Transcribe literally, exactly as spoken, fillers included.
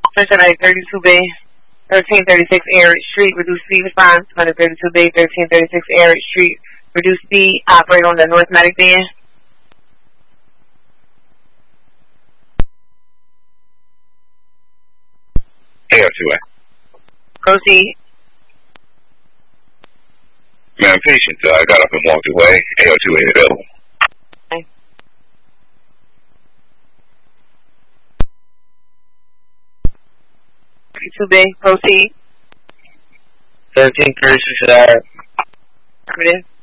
Cincinnati thirty-two B, thirteen thirty-six Eric Street, reduced speed response. one thirty-two B, thirteen thirty-six Eric Street, reduced speed, operate on the North Medic band. A O two A. Proceed. Man, patient, uh, I got up and walked away. A O two A available. Okay. thirty-two B, proceed. thirteen thirty-six Eric. Affirmative.